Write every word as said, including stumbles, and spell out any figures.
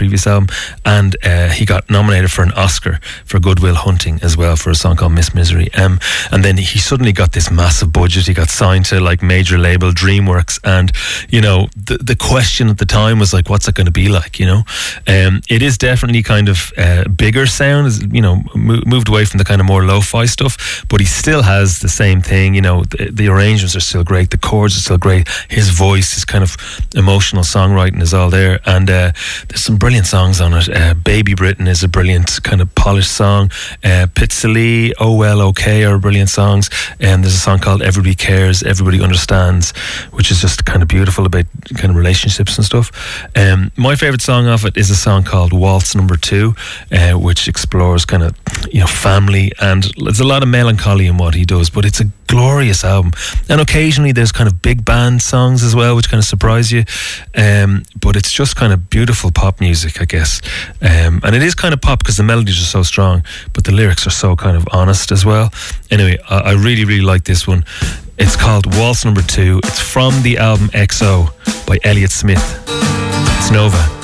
previous album, and uh, he got nominated for an Oscar for Good Will Hunting as well, for a song called Miss Misery. Um, and then he suddenly got this massive budget. He got signed to like major label DreamWorks, and you know the the question at the time was like, what's it going to be like? You know, um, it is definitely kind of uh, bigger sound, you know, mo- moved away from the kind of more lo-fi stuff, but he still has the same thing. You know, the, the arrangements are still great, the chords are still great, his voice, his kind of emotional songwriting is all there, and uh, there's some brilliant songs on it. uh, Baby Britain is a brilliant kind of polished song. uh, Pizzoli, Oh Well Okay are brilliant songs, and there's a song called Everybody Cares, Everybody Understands, which is just kind of beautiful about kind of relationships and stuff. Um, my favourite song off it is a song called Waltz Number Two, uh, which explores kind of, you know, family, and there's a lot of melancholy in what he does, but it's a glorious album. And occasionally there's kind of big band songs as well, which kind of surprise you, um, but it's just kind of beautiful pop music, I guess. Um, and it is kind of pop because the melodies are so strong, but the lyrics are so kind of honest as well. Anyway, I, I really really like this one. It's called Waltz Number Two. It's from the album X O by Elliott Smith. It's Nova.